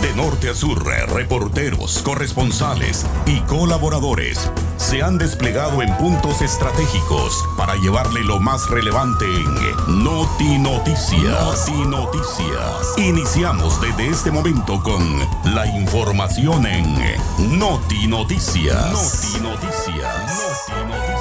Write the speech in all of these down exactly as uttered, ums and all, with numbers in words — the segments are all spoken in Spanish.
De norte a sur, reporteros, corresponsales y colaboradores se han desplegado en puntos estratégicos para llevarle lo más relevante en Noti Noticias. Noti Noticias. Iniciamos desde este momento con la información en Noti Noticias. Noti Noticias. Noti Noticias.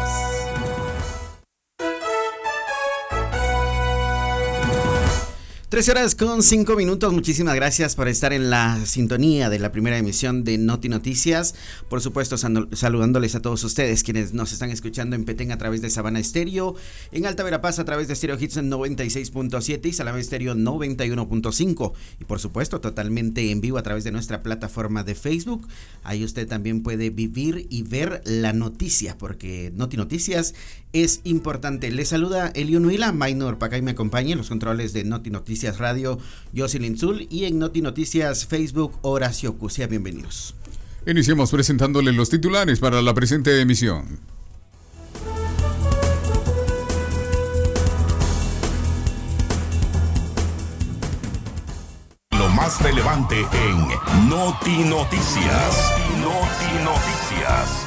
trece horas con cinco minutos, muchísimas gracias por estar en la sintonía de la primera emisión de Noti Noticias. Por supuesto, saludándoles a todos ustedes quienes nos están escuchando en Petén a través de Sabana Estéreo, en Alta Verapaz a través de Stereo Hits en noventa y seis punto siete y Salamé Estéreo noventa y uno punto cinco. Y por supuesto, totalmente en vivo a través de nuestra plataforma de Facebook. Ahí usted también puede vivir y ver la noticia, porque Noti Noticias es importante. Les saluda Elio Nuila, Maynor Pacay me acompaña en los controles de Noti Noticias Radio, Jocelyn Zul, y en Noti Noticias Facebook, Horacio Cusia. Bienvenidos. Iniciamos presentándole los titulares para la presente emisión. Lo más relevante en Noti Noticias. Noti Noticias.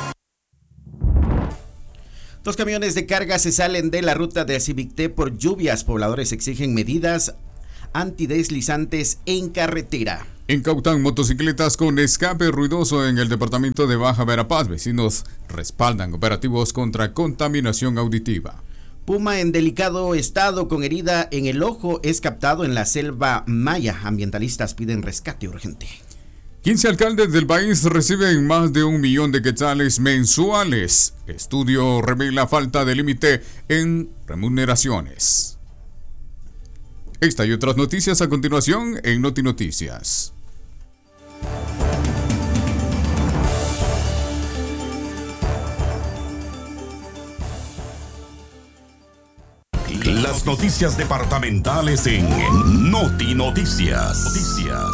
Dos camiones de carga se salen de la ruta de Civicté por lluvias. Pobladores exigen medidas antideslizantes en carretera. Incautan motocicletas con escape ruidoso en el departamento de Baja Verapaz. Vecinos respaldan operativos contra contaminación auditiva. Puma en delicado estado con herida en el ojo es captado en la selva maya. Ambientalistas piden rescate urgente. quince alcaldes del país reciben más de un millón de quetzales mensuales. Estudio revela falta de límite en remuneraciones. Esta y otras noticias a continuación en Noti Noticias. Las noticias departamentales en Noti Noticias. Noticias.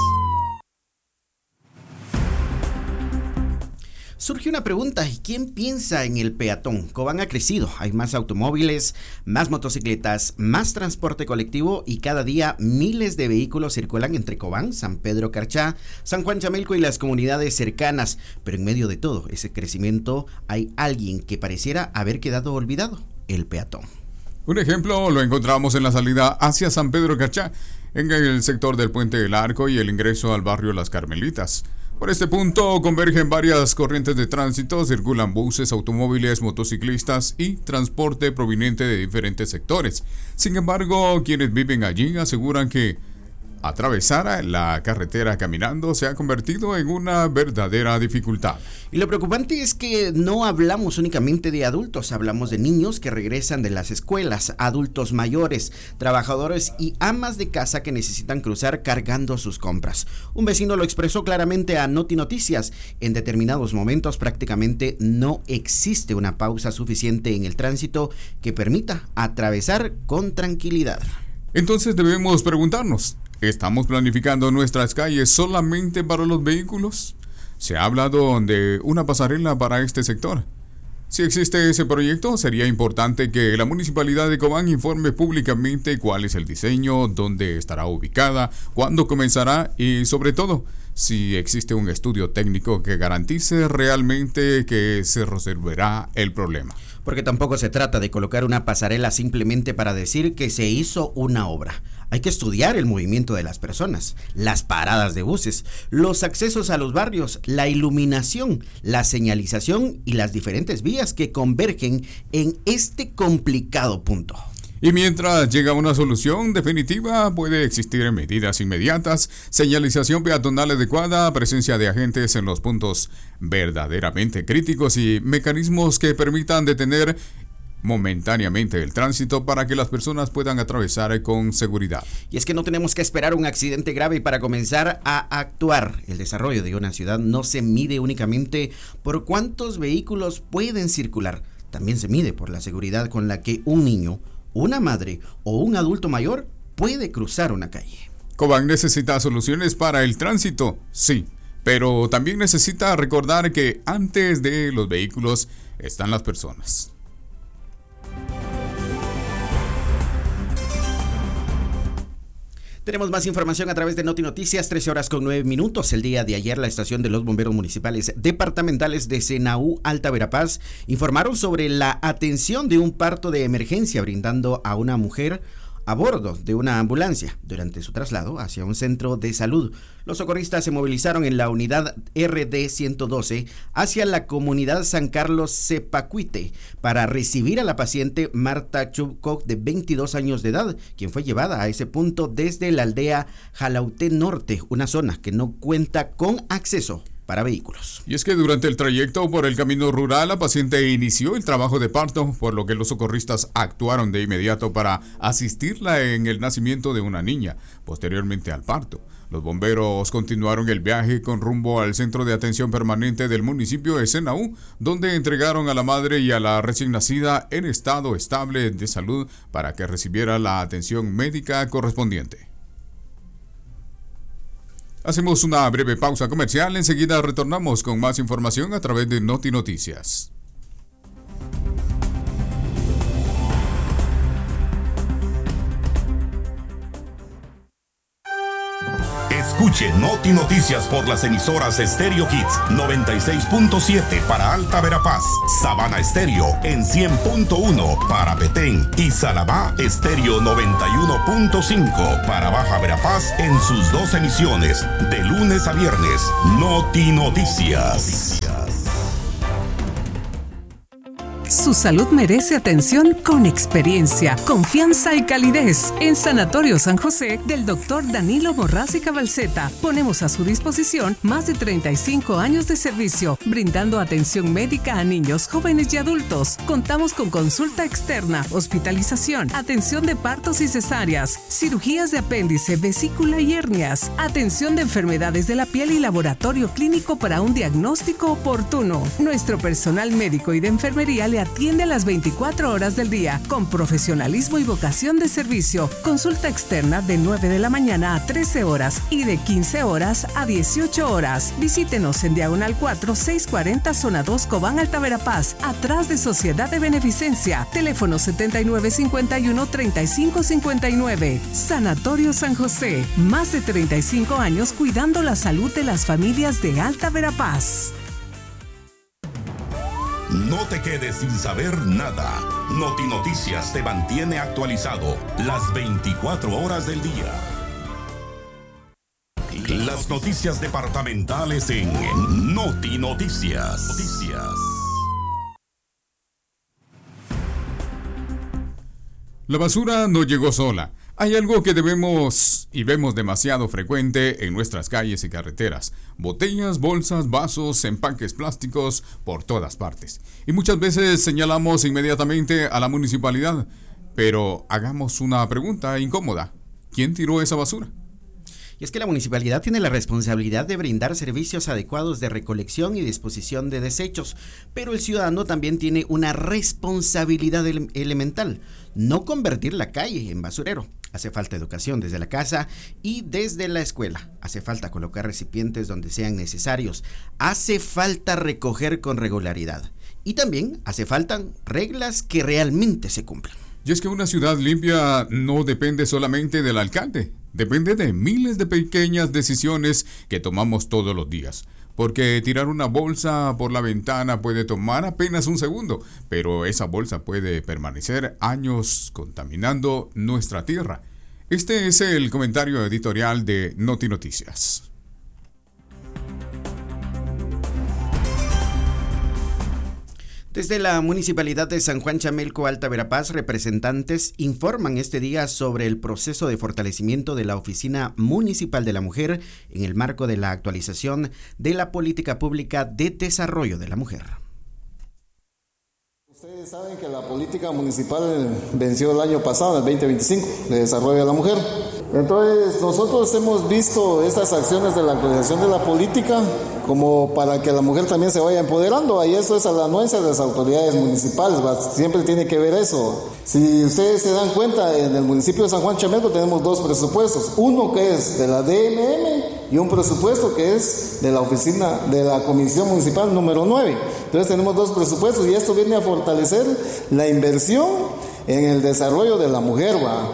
Surge una pregunta, ¿quién piensa en el peatón? Cobán ha crecido, hay más automóviles, más motocicletas, más transporte colectivo y cada día miles de vehículos circulan entre Cobán, San Pedro Carchá, San Juan Chamelco y las comunidades cercanas. Pero en medio de todo ese crecimiento hay alguien que pareciera haber quedado olvidado, el peatón. Un ejemplo lo encontramos en la salida hacia San Pedro Carchá, en el sector del Puente del Arco y el ingreso al barrio Las Carmelitas. Por este punto convergen varias corrientes de tránsito, circulan buses, automóviles, motociclistas y transporte proveniente de diferentes sectores. Sin embargo, quienes viven allí aseguran que atravesar la carretera caminando se ha convertido en una verdadera dificultad. Y lo preocupante es que no hablamos únicamente de adultos, hablamos de niños que regresan de las escuelas, adultos mayores, trabajadores y amas de casa que necesitan cruzar cargando sus compras. Un vecino lo expresó claramente a Noti Noticias. En determinados momentos prácticamente no existe una pausa suficiente en el tránsito que permita atravesar con tranquilidad. Entonces debemos preguntarnos, ¿estamos planificando nuestras calles solamente para los vehículos? Se ha hablado de una pasarela para este sector. Si existe ese proyecto, sería importante que la Municipalidad de Cobán informe públicamente cuál es el diseño, dónde estará ubicada, cuándo comenzará y, sobre todo, si existe un estudio técnico que garantice realmente que se resolverá el problema. Porque tampoco se trata de colocar una pasarela simplemente para decir que se hizo una obra. Hay que estudiar el movimiento de las personas, las paradas de buses, los accesos a los barrios, la iluminación, la señalización y las diferentes vías que convergen en este complicado punto. Y mientras llega una solución definitiva, puede existir medidas inmediatas, señalización peatonal adecuada, presencia de agentes en los puntos verdaderamente críticos y mecanismos que permitan detener momentáneamente el tránsito para que las personas puedan atravesar con seguridad. Y es que no tenemos que esperar un accidente grave para comenzar a actuar. El desarrollo de una ciudad no se mide únicamente por cuántos vehículos pueden circular, también se mide por la seguridad con la que un niño, una madre o un adulto mayor puede cruzar una calle. Cobán necesita soluciones para el tránsito, sí, pero también necesita recordar que antes de los vehículos están las personas. Tenemos más información a través de Noti Noticias, trece horas con nueve minutos. El día de ayer, la estación de los bomberos municipales departamentales de Senaú, Alta Verapaz, informaron sobre la atención de un parto de emergencia brindando a una mujer a bordo de una ambulancia durante su traslado hacia un centro de salud. Los socorristas se movilizaron en la unidad R D ciento doce hacia la comunidad San Carlos Cepacuite para recibir a la paciente Marta Chubcock, de veintidós años de edad, quien fue llevada a ese punto desde la aldea Jalauté Norte, una zona que no cuenta con acceso para vehículos. Y es que durante el trayecto por el camino rural, la paciente inició el trabajo de parto, por lo que los socorristas actuaron de inmediato para asistirla en el nacimiento de una niña, posteriormente al parto. Los bomberos continuaron el viaje con rumbo al centro de atención permanente del municipio de Senaú, donde entregaron a la madre y a la recién nacida en estado estable de salud para que recibiera la atención médica correspondiente. Hacemos una breve pausa comercial, enseguida retornamos con más información a través de Noti Noticias. Escuche Noti Noticias por las emisoras Stereo Hits noventa y seis punto siete para Alta Verapaz, Sabana Estéreo en cien punto uno para Petén y Salabá Estéreo noventa y uno punto cinco para Baja Verapaz en sus dos emisiones de lunes a viernes. Noti Noticias. Su salud merece atención con experiencia, confianza y calidez. En Sanatorio San José del doctor Danilo Borrás y Cabalceta ponemos a su disposición más de treinta y cinco años de servicio, brindando atención médica a niños, jóvenes y adultos. Contamos con consulta externa, hospitalización, atención de partos y cesáreas, cirugías de apéndice, vesícula y hernias, atención de enfermedades de la piel y laboratorio clínico para un diagnóstico oportuno. Nuestro personal médico y de enfermería le atiende a las veinticuatro horas del día con profesionalismo y vocación de servicio. Consulta externa de nueve de la mañana a trece horas y de quince horas a dieciocho horas. Visítenos en Diagonal cuatro, seiscientos cuarenta, Zona dos, Cobán, Alta Verapaz, atrás de Sociedad de Beneficencia. Teléfono setenta y nueve cincuenta y uno, treinta y cinco cincuenta y nueve. Sanatorio San José, más de treinta y cinco años cuidando la salud de las familias de Alta Verapaz. No te quedes sin saber nada. Noti Noticias te mantiene actualizado las veinticuatro horas del día. Las noticias departamentales en Noti Noticias. Noticias. La basura no llegó sola. Hay algo que debemos y vemos demasiado frecuente en nuestras calles y carreteras: botellas, bolsas, vasos, empaques plásticos por todas partes. Y muchas veces señalamos inmediatamente a la municipalidad, pero hagamos una pregunta incómoda: ¿quién tiró esa basura? Y es que la municipalidad tiene la responsabilidad de brindar servicios adecuados de recolección y disposición de desechos, pero el ciudadano también tiene una responsabilidad ele- elemental: no convertir la calle en basurero. Hace falta educación desde la casa y desde la escuela. Hace falta colocar recipientes donde sean necesarios. Hace falta recoger con regularidad. Y también hace falta reglas que realmente se cumplan. Y es que una ciudad limpia no depende solamente del alcalde, depende de miles de pequeñas decisiones que tomamos todos los días. Porque tirar una bolsa por la ventana puede tomar apenas un segundo, pero esa bolsa puede permanecer años contaminando nuestra tierra. Este es el comentario editorial de Noti Noticias. Desde la Municipalidad de San Juan Chamelco, Alta Verapaz, representantes informan este día sobre el proceso de fortalecimiento de la Oficina Municipal de la Mujer en el marco de la actualización de la política pública de desarrollo de la mujer. Ustedes saben que la política municipal venció el año pasado, el veinte veinticinco, de desarrollo de la mujer. Entonces, nosotros hemos visto estas acciones de la actualización de la política como para que la mujer también se vaya empoderando. Y eso es a la anuencia de las autoridades municipales, siempre tiene que ver eso. Si ustedes se dan cuenta, en el municipio de San Juan Chamelco tenemos dos presupuestos, uno que es de la D M M y un presupuesto que es de la oficina de la Comisión Municipal número nueve. Entonces tenemos dos presupuestos y esto viene a fortalecer la inversión en el desarrollo de la mujer, ¿va?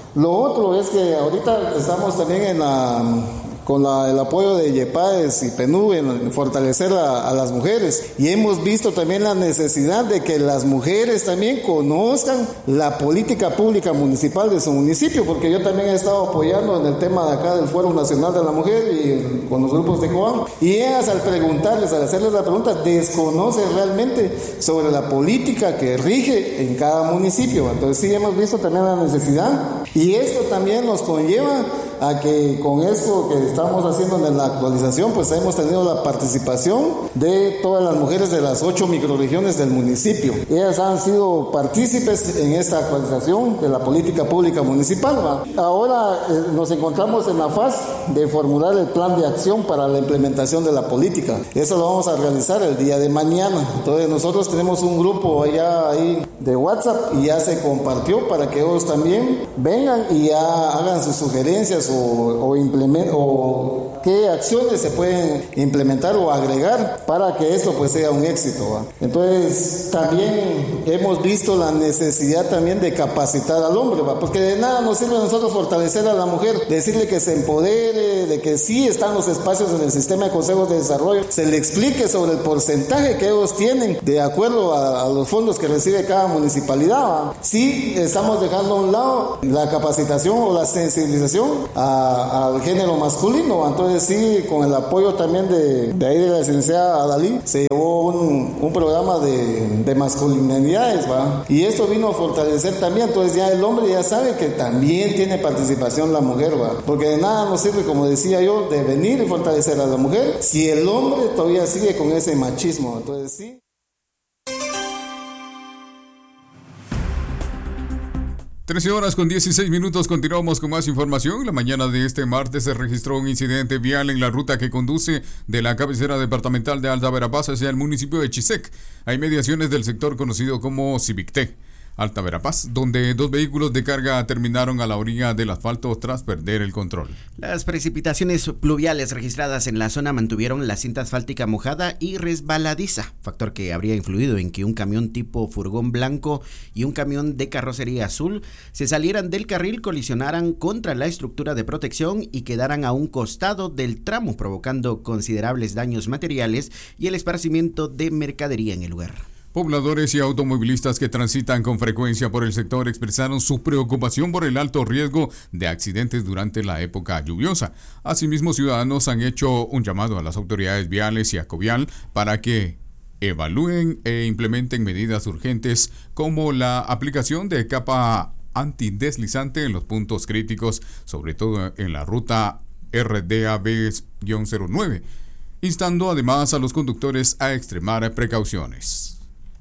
Lo otro es que ahorita estamos también en la, con la, el apoyo de YEPAES y PNUD en fortalecer a, a las mujeres, y hemos visto también la necesidad de que las mujeres también conozcan la política pública municipal de su municipio, porque yo también he estado apoyando en el tema de acá del Foro Nacional de la Mujer y con los grupos de Cobán, y ellas al preguntarles, al hacerles la pregunta, desconocen realmente sobre la política que rige en cada municipio. Entonces sí hemos visto también la necesidad, y esto también nos conlleva a que con esto que estamos haciendo en la actualización, pues hemos tenido la participación de todas las mujeres de las ocho microrregiones del municipio. Ellas han sido partícipes en esta actualización de la política pública municipal, ¿va? Ahora eh, nos encontramos en la fase de formular el plan de acción para la implementación de la política. Eso lo vamos a realizar el día de mañana. Entonces nosotros tenemos un grupo allá ahí de WhatsApp y ya se compartió para que ellos también vengan y ya hagan sus sugerencias o, o, implement, o qué acciones se pueden implementar o agregar para que esto pues sea un éxito, ¿va? Entonces también hemos visto la necesidad también de capacitar al hombre, ¿va? Porque de nada nos sirve a nosotros fortalecer a la mujer, decirle que se empodere, de que sí están los espacios en el sistema de consejos de desarrollo, se le explique sobre el porcentaje que ellos tienen de acuerdo a, a los fondos que recibe cada municipalidad, ¿va? Sí estamos dejando a un lado la capacitación o la sensibilización a, al género masculino, ¿va? Entonces sí, con el apoyo también de, de ahí de la licenciada Adalí, se llevó un, un programa de, de masculinidades, ¿va? Y esto vino a fortalecer también, entonces ya el hombre ya sabe que también tiene participación la mujer, ¿va? Porque de nada nos sirve, como decía yo, de venir y fortalecer a la mujer si el hombre todavía sigue con ese machismo. Entonces sí. trece horas con dieciséis minutos, continuamos con más información. La mañana de este martes se registró un incidente vial en la ruta que conduce de la cabecera departamental de Alta Verapaz hacia el municipio de Chisec. Hay mediaciones del sector conocido como Civicté, Alta Verapaz, donde dos vehículos de carga terminaron a la orilla del asfalto tras perder el control. Las precipitaciones pluviales registradas en la zona mantuvieron la cinta asfáltica mojada y resbaladiza, factor que habría influido en que un camión tipo furgón blanco y un camión de carrocería azul se salieran del carril, colisionaran contra la estructura de protección y quedaran a un costado del tramo, provocando considerables daños materiales y el esparcimiento de mercadería en el lugar. Pobladores y automovilistas que transitan con frecuencia por el sector expresaron su preocupación por el alto riesgo de accidentes durante la época lluviosa. Asimismo, ciudadanos han hecho un llamado a las autoridades viales y a Covial para que evalúen e implementen medidas urgentes como la aplicación de capa antideslizante en los puntos críticos, sobre todo en la ruta R D A B cero nueve, instando además a los conductores a extremar precauciones.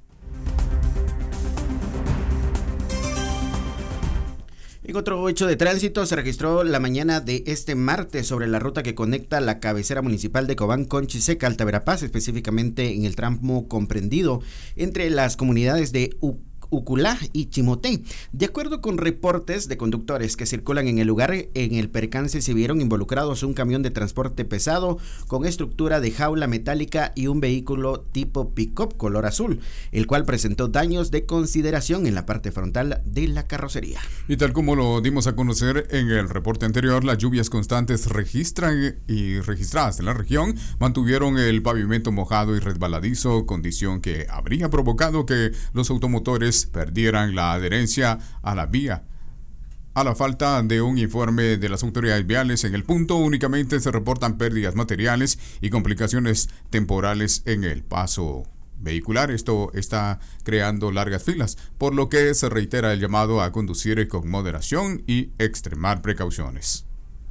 En otro hecho de tránsito se registró la mañana de este martes sobre la ruta que conecta la cabecera municipal de Cobán con Chisec, Alta Verapaz, específicamente en el tramo comprendido entre las comunidades de U Uculá y Chimoté. De acuerdo con reportes de conductores que circulan en el lugar, en el percance se vieron involucrados un camión de transporte pesado con estructura de jaula metálica y un vehículo tipo pick-up color azul, el cual presentó daños de consideración en la parte frontal de la carrocería. Y tal como lo dimos a conocer en el reporte anterior, las lluvias constantes registran y registradas en la región mantuvieron el pavimento mojado y resbaladizo, condición que habría provocado que los automotores perdieran la adherencia a la vía. A la falta de un informe de las autoridades viales en el punto, únicamente se reportan pérdidas materiales y complicaciones temporales en el paso vehicular. Esto está creando largas filas, por lo que se reitera el llamado a conducir con moderación y extremar precauciones.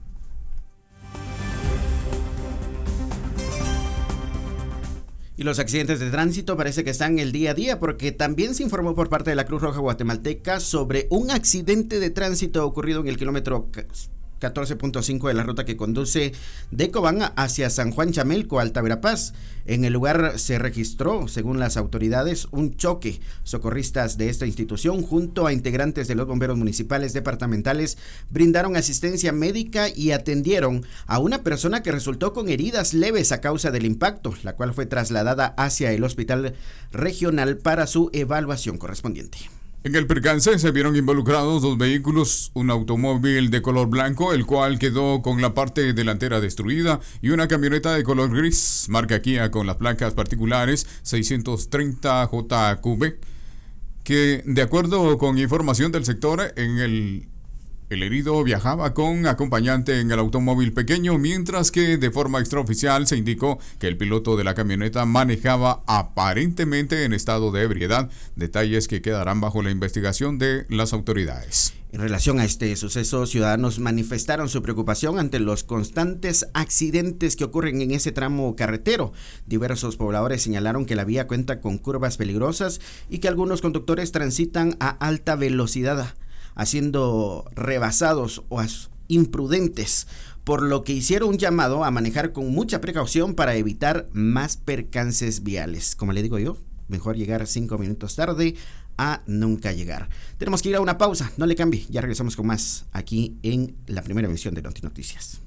Y los accidentes de tránsito parece que están el día a día, porque también se informó por parte de la Cruz Roja Guatemalteca sobre un accidente de tránsito ocurrido en el kilómetro catorce punto cinco de la ruta que conduce de Cobán hacia San Juan Chamelco, Alta Verapaz. En el lugar se registró, según las autoridades, un choque. Socorristas de esta institución, junto a integrantes de los bomberos municipales departamentales, brindaron asistencia médica y atendieron a una persona que resultó con heridas leves a causa del impacto, la cual fue trasladada hacia el hospital regional para su evaluación correspondiente. En el percance se vieron involucrados dos vehículos, un automóvil de color blanco, el cual quedó con la parte delantera destruida, y una camioneta de color gris, marca Kia con las placas particulares seiscientos treinta J Q B, que de acuerdo con información del sector, en el El herido viajaba con acompañante en el automóvil pequeño, mientras que de forma extraoficial se indicó que el piloto de la camioneta manejaba aparentemente en estado de ebriedad, detalles que quedarán bajo la investigación de las autoridades. En relación a este suceso, ciudadanos manifestaron su preocupación ante los constantes accidentes que ocurren en ese tramo carretero. Diversos pobladores señalaron que la vía cuenta con curvas peligrosas y que algunos conductores transitan a alta velocidad, haciendo rebasados o imprudentes, por lo que hicieron un llamado a manejar con mucha precaución para evitar más percances viales. Como le digo yo, mejor llegar cinco minutos tarde a nunca llegar. Tenemos que ir a una pausa, no le cambie, ya regresamos con más aquí en la primera emisión de Noti Noticias.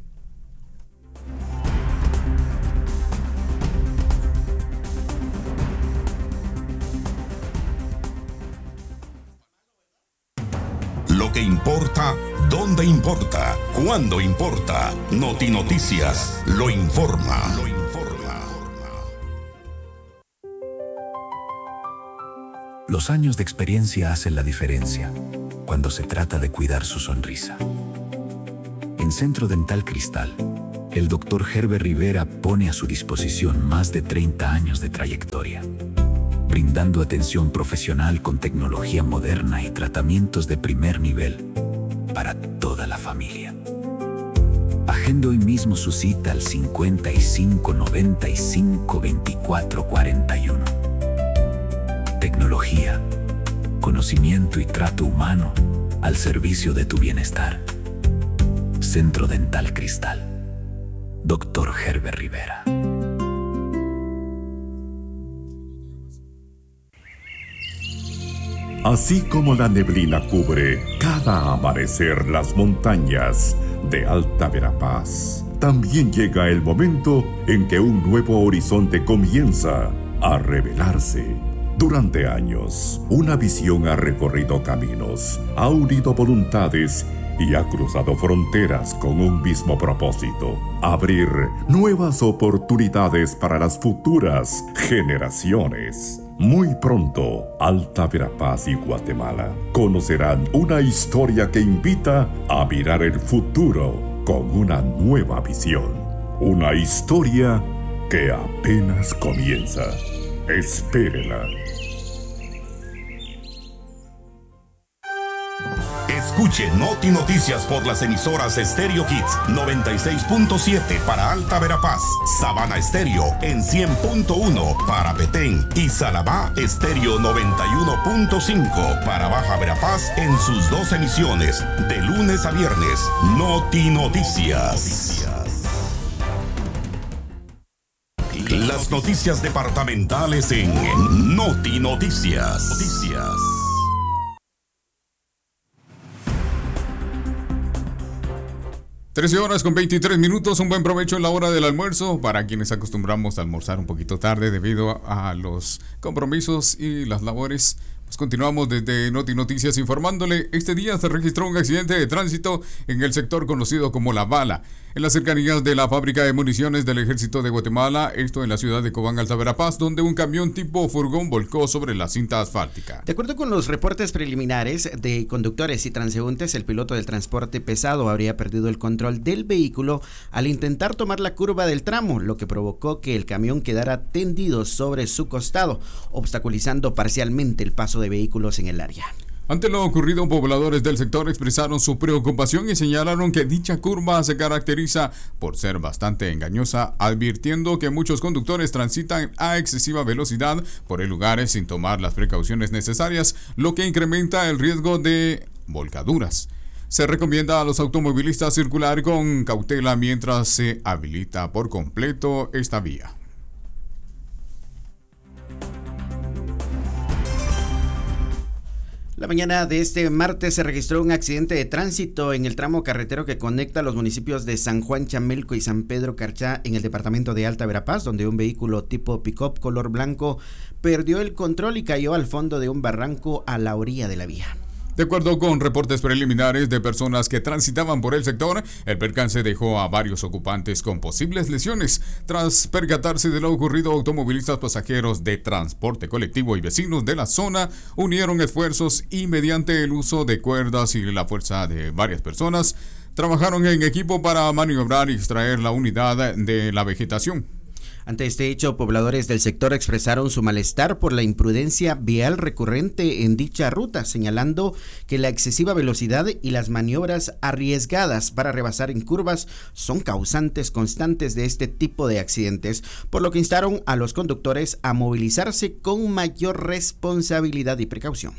Lo que importa, dónde importa, cuándo importa. Noti Noticias lo informa. Lo informa. Los años de experiencia hacen la diferencia cuando se trata de cuidar su sonrisa. En Centro Dental Cristal, el doctor Herbert Rivera pone a su disposición más de treinta años de trayectoria, brindando atención profesional con tecnología moderna y tratamientos de primer nivel para toda la familia. Agende hoy mismo su cita al cincuenta y cinco noventa y cinco veinticuatro cuarenta y uno. Tecnología, conocimiento y trato humano al servicio de tu bienestar. Centro Dental Cristal. doctor Herbert Rivera. Así como la neblina cubre cada amanecer las montañas de Alta Verapaz, también llega el momento en que un nuevo horizonte comienza a revelarse. Durante años, una visión ha recorrido caminos, ha unido voluntades y ha cruzado fronteras con un mismo propósito: abrir nuevas oportunidades para las futuras generaciones. Muy pronto, Alta Verapaz y Guatemala conocerán una historia que invita a mirar el futuro con una nueva visión. Una historia que apenas comienza. Espérela. Escuche Noti Noticias por las emisoras Stereo Hits noventa y seis punto siete para Alta Verapaz, Sabana Estéreo en cien punto uno para Petén y Salabá Estéreo noventa y uno punto cinco para Baja Verapaz en sus dos emisiones de lunes a viernes. Noti Noticias. Las noticias departamentales en Noti Noticias. Noticias. trece horas con veintitrés minutos, un buen provecho en la hora del almuerzo para quienes acostumbramos a almorzar un poquito tarde debido a los compromisos y las labores. Pues continuamos desde Noti Noticias informándole. Este día se registró un accidente de tránsito en el sector conocido como La Bala, en las cercanías de la fábrica de municiones del Ejército de Guatemala, esto en la ciudad de Cobán, Alta Verapaz, donde un camión tipo furgón volcó sobre la cinta asfáltica. De acuerdo con los reportes preliminares de conductores y transeúntes, el piloto del transporte pesado habría perdido el control del vehículo al intentar tomar la curva del tramo, lo que provocó que el camión quedara tendido sobre su costado, obstaculizando parcialmente el paso de vehículos en el área. Ante lo ocurrido, pobladores del sector expresaron su preocupación y señalaron que dicha curva se caracteriza por ser bastante engañosa, advirtiendo que muchos conductores transitan a excesiva velocidad por el lugar sin tomar las precauciones necesarias, lo que incrementa el riesgo de volcaduras. Se recomienda a los automovilistas circular con cautela mientras se habilita por completo esta vía. La mañana de este martes se registró un accidente de tránsito en el tramo carretero que conecta los municipios de San Juan Chamelco y San Pedro Carchá en el departamento de Alta Verapaz, donde un vehículo tipo pick-up color blanco perdió el control y cayó al fondo de un barranco a la orilla de la vía. De acuerdo con reportes preliminares de personas que transitaban por el sector, el percance dejó a varios ocupantes con posibles lesiones. Tras percatarse de lo ocurrido, automovilistas, pasajeros de transporte colectivo y vecinos de la zona unieron esfuerzos y mediante el uso de cuerdas y la fuerza de varias personas, trabajaron en equipo para maniobrar y extraer la unidad de la vegetación. Ante este hecho, pobladores del sector expresaron su malestar por la imprudencia vial recurrente en dicha ruta, señalando que la excesiva velocidad y las maniobras arriesgadas para rebasar en curvas son causantes constantes de este tipo de accidentes, por lo que instaron a los conductores a movilizarse con mayor responsabilidad y precaución.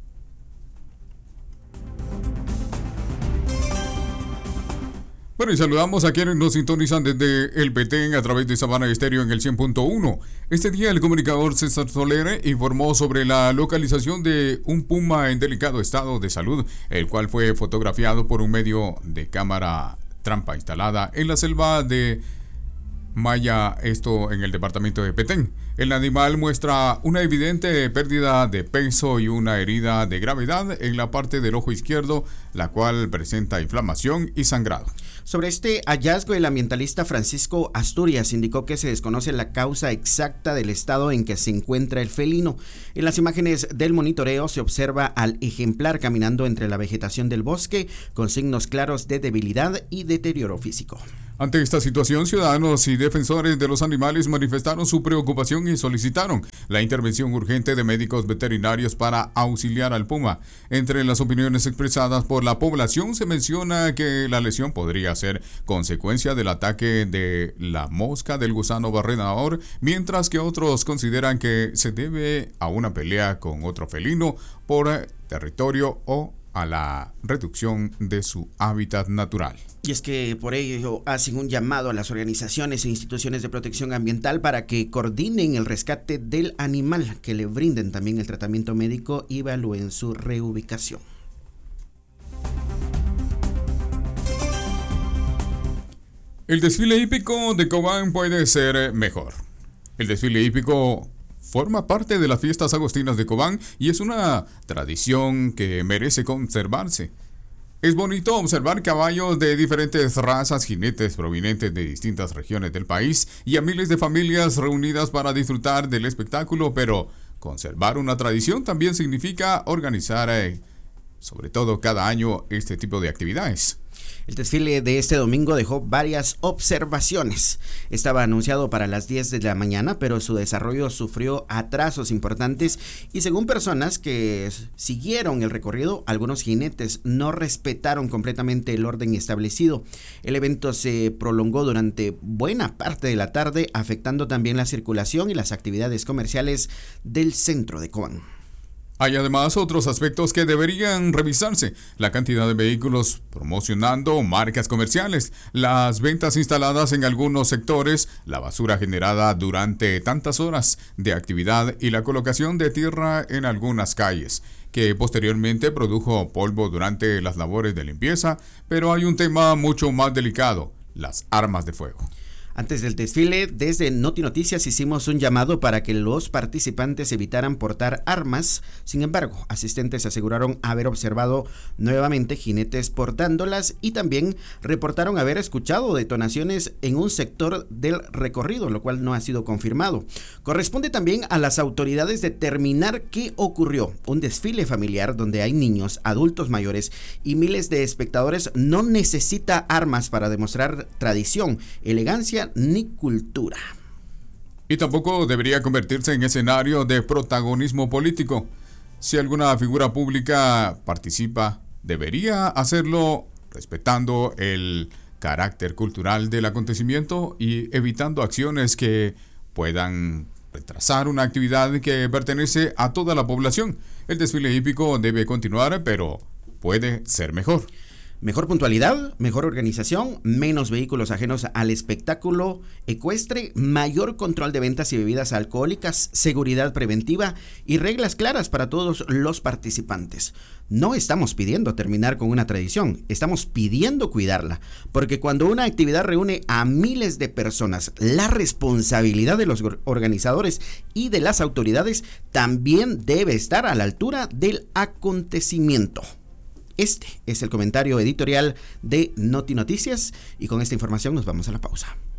Bueno, y saludamos a quienes nos sintonizan desde el Petén a través de Sabana Estéreo en el cien punto uno. Este día el comunicador César Soler informó sobre la localización de un puma en delicado estado de salud, el cual fue fotografiado por un medio de cámara trampa instalada en la selva de Maya, esto en el departamento de Petén. El animal muestra una evidente pérdida de peso y una herida de gravedad en la parte del ojo izquierdo, la cual presenta inflamación y sangrado. Sobre este hallazgo, el ambientalista Francisco Asturias indicó que se desconoce la causa exacta del estado en que se encuentra el felino. En las imágenes del monitoreo se observa al ejemplar caminando entre la vegetación del bosque con signos claros de debilidad y deterioro físico. Ante esta situación, ciudadanos y defensores de los animales manifestaron su preocupación y solicitaron la intervención urgente de médicos veterinarios para auxiliar al puma. Entre las opiniones expresadas por la población se menciona que la lesión podría ser consecuencia del ataque de la mosca del gusano barrenador, mientras que otros consideran que se debe a una pelea con otro felino por territorio o a la reducción de su hábitat natural. Y es que por ello hacen un llamado a las organizaciones e instituciones de protección ambiental para que coordinen el rescate del animal, que le brinden también el tratamiento médico y evalúen su reubicación. El desfile hípico de Cobán puede ser mejor. El desfile hípico forma parte de las fiestas agostinas de Cobán y es una tradición que merece conservarse. Es bonito observar caballos de diferentes razas, jinetes provenientes de distintas regiones del país y a miles de familias reunidas para disfrutar del espectáculo, pero conservar una tradición también significa organizar, eh, sobre todo cada año, este tipo de actividades. El desfile de este domingo dejó varias observaciones. Estaba anunciado para las diez de la mañana, pero su desarrollo sufrió atrasos importantes y según personas que siguieron el recorrido, algunos jinetes no respetaron completamente el orden establecido. El evento se prolongó durante buena parte de la tarde, afectando también la circulación y las actividades comerciales del centro de Cobán. Hay además otros aspectos que deberían revisarse: la cantidad de vehículos promocionando marcas comerciales, las ventas instaladas en algunos sectores, la basura generada durante tantas horas de actividad y la colocación de tierra en algunas calles, que posteriormente produjo polvo durante las labores de limpieza. Pero hay un tema mucho más delicado: las armas de fuego. Antes del desfile, desde Noti Noticias hicimos un llamado para que los participantes evitaran portar armas. Sin embargo, asistentes aseguraron haber observado nuevamente jinetes portándolas y también reportaron haber escuchado detonaciones en un sector del recorrido, lo cual no ha sido confirmado. Corresponde también a las autoridades determinar qué ocurrió. Un desfile familiar donde hay niños, adultos mayores y miles de espectadores no necesita armas para demostrar tradición, elegancia ni cultura. Y tampoco debería convertirse en escenario de protagonismo político. Si alguna figura pública participa, debería hacerlo respetando el carácter cultural del acontecimiento y evitando acciones que puedan retrasar una actividad que pertenece a toda la población. El desfile hípico debe continuar, pero puede ser mejor. Mejor puntualidad, mejor organización, menos vehículos ajenos al espectáculo ecuestre, mayor control de ventas y bebidas alcohólicas, seguridad preventiva y reglas claras para todos los participantes. No estamos pidiendo terminar con una tradición, estamos pidiendo cuidarla, porque cuando una actividad reúne a miles de personas, la responsabilidad de los organizadores y de las autoridades también debe estar a la altura del acontecimiento. Este es el comentario editorial de Noti Noticias y con esta información nos vamos a la pausa.